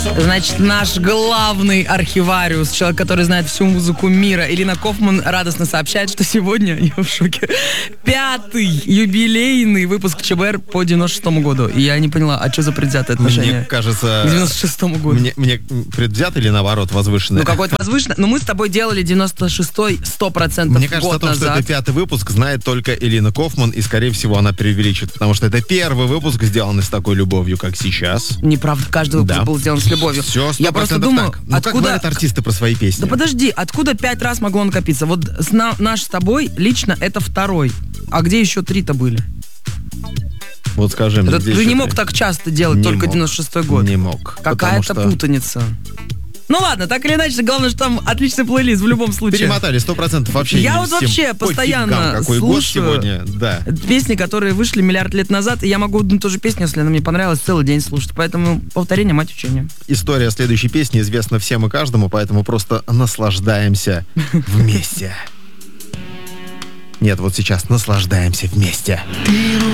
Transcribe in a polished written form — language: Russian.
Значит, наш главный архивариус, человек, который знает всю музыку мира, Ирина Кофман, радостно сообщает, что сегодня, я в шоке, 5-й юбилейный выпуск ЧБР по 96-му году. И я не поняла, а что за предвзятое отношение? Мне кажется... К 96-му году. Мне предвзято или наоборот возвышенное? Ну, какой-то возвышенный. Но мы с тобой делали 96-й 100% Мне кажется, год о том, назад. что это 5-й выпуск, знает только Ирина Кофман, и, скорее всего, она преувеличит, потому что это первый выпуск, сделанный с такой любовью, как сейчас. Неправда, каждый выпуск был сделан с любовью. Все 100% Я просто думаю, так. Ну, откуда... как говорят артисты про свои песни? Да подожди, откуда 5 раз могло накопиться? Вот наш с тобой лично это 2-й. А где еще 3-то были? Вот скажи мне, Ты не мог так часто делать, не только мог. 96-й год. Не мог. Какая-то путаница. Ну ладно, так или иначе, главное, что там отличный плейлист в любом случае. Перемотали 100% вообще. Я вот вообще постоянно какой слушаю год сегодня, да. песни, которые вышли миллиард лет назад, и я могу одну и ту же песню, если она мне понравилась, целый день слушать. Поэтому повторение мать учения. История следующей песни известна всем и каждому, поэтому просто наслаждаемся вместе. Нет, вот сейчас наслаждаемся вместе.